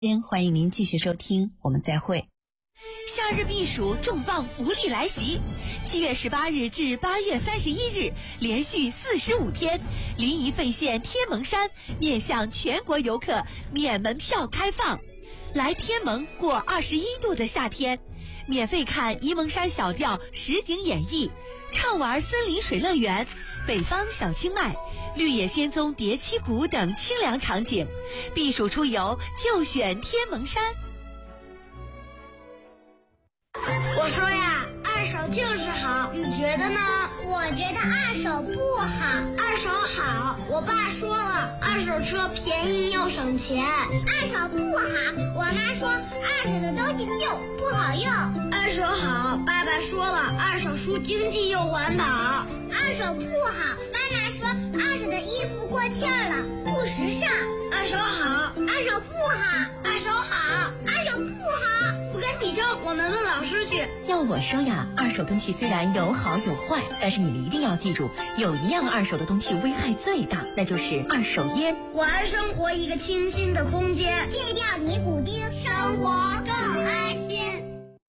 欢迎您继续收听，我们再会。 夏日避暑重磅福利来袭！7月18日至8月31日，连续45天，临沂费县天蒙山面向全国游客免门票开放。来天蒙过21度的夏天，免费看沂蒙山小调实景演绎，畅玩森林水乐园、北方小清迈、绿野仙踪叠七谷等清凉场景。避暑出游就选天蒙山。 我说呀，二手就是好，你觉得呢？ 我觉得二手不好。 二手好，我爸说了，二手车便宜又省钱。 二手不好，我妈说二手的东西旧不好用。 二手好，爸爸说了，二手书经济又环保。 二手不好，妈妈说二手的衣服过气了，不时尚。 二手好， 二手不好， 二手好， 二手不好。 不跟你争，我们问老师去。 要我说呀，二手东西虽然有好有坏，但是你们一定要记住，有一样二手的东西危害最大，那就是二手烟。 还生活一个清新的空间， 戒掉尼古丁，生活更安心。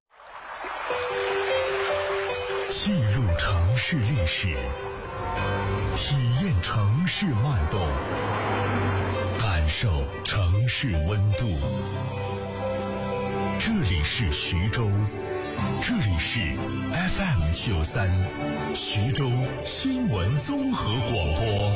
进入城市历史，体验城市脉动，感受城市温度。这里是徐州，这里是 FM93 徐州新闻综合广播。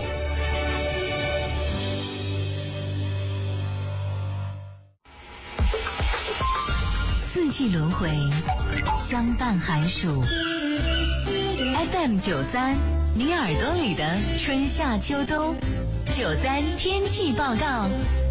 四季轮回，相伴寒暑。FM93，你耳朵里的春夏秋冬。93天气报告。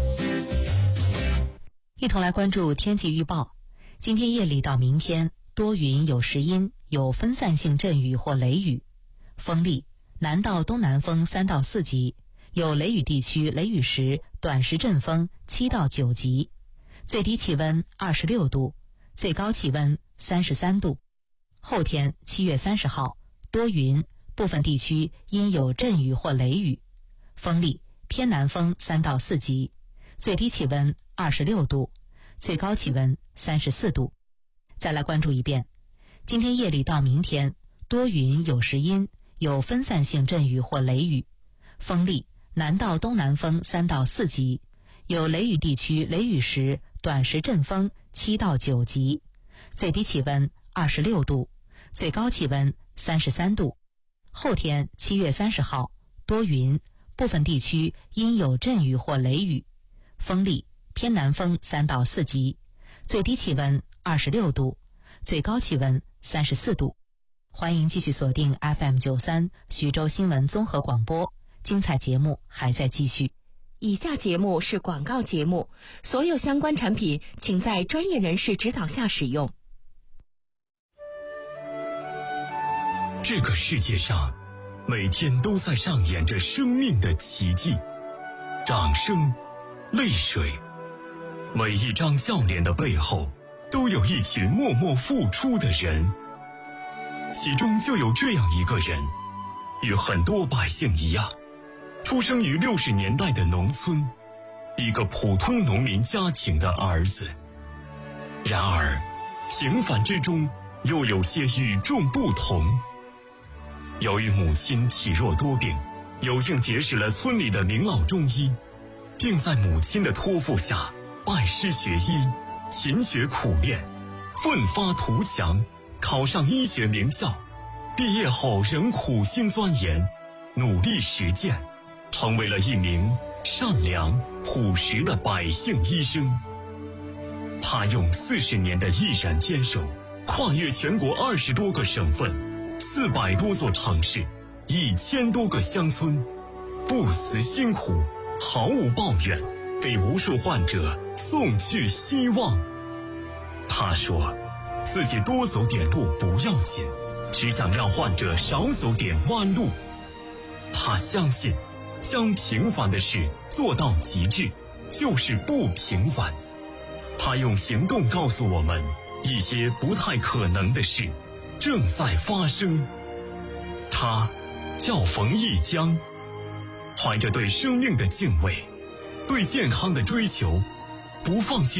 一同来关注天气预报。今天夜里到明天，多云有时阴，有分散性阵雨或雷雨，风力南到东南风3到4级，有雷雨地区雷雨时短时阵风7到9级，最低气温26度，最高气温33度。后天7月30号，多云，部分地区阴有阵雨或雷雨，风力偏南风3到4级，最低气温26度，最高气温34度。再来关注一遍，今天夜里到明天，多云有时阴，有分散性阵雨或雷雨，风力南到东南风3到4级，有雷雨地区雷雨时短时阵风7到9级，最低气温26度，最高气温33度。后天7月30号，多云，部分地区阴有阵雨或雷雨，风力偏南风3到4级，最低气温26度，最高气温34度。欢迎继续锁定 FM93 徐州新闻综合广播，精彩节目还在继续。 以下节目是广告节目，所有相关产品请在专业人士指导下使用。 这个世界上每天都在上演着生命的奇迹，掌声，泪水，每一张笑脸的背后都有一群默默付出的人，其中就有这样一个人，与很多百姓一样，出生于60年代的农村，一个普通农民家庭的儿子。然而平凡之中又有些与众不同。由于母亲体弱多病，有幸结识了村里的名老中医，并在母亲的托付下拜师学医，勤学苦练，奋发图强，考上医学名校。毕业后仍苦心钻研，努力实践，成为了一名善良朴实的百姓医生。他用40年的毅然坚守，跨越全国20多个省份，400多座城市，1000多个乡村，不辞辛苦，毫无抱怨，给无数患者送去希望。他说自己多走点路不要紧，只想让患者少走点弯路。他相信将平凡的事做到极致就是不平凡。他用行动告诉我们，一些不太可能的事正在发生。他叫冯一江，怀着对生命的敬畏，对健康的追求，不放弃